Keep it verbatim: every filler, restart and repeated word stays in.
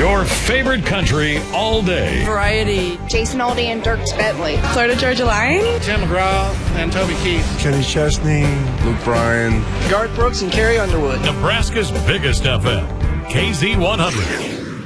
Your favorite country all day. Variety. Jason Aldean and Dierks Bentley. Florida Georgia Line. Tim McGraw and Toby Keith. Kenny Chesney. Luke Bryan. Garth Brooks and Carrie Underwood. Nebraska's biggest F M. K Z one hundred.